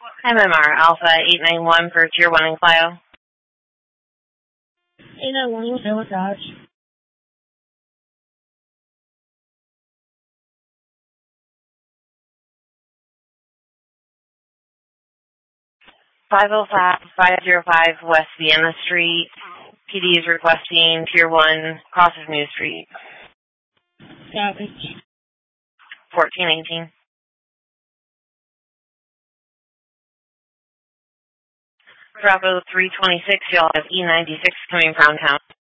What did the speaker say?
MMR Alpha 891 for Tier 1 in Clio. 891, okay, with Dodge. 505 West Vienna Street. PD is requesting Tier 1 cross of New Street. Copy. 1418. Bravo 326, y'all have E96 coming from town.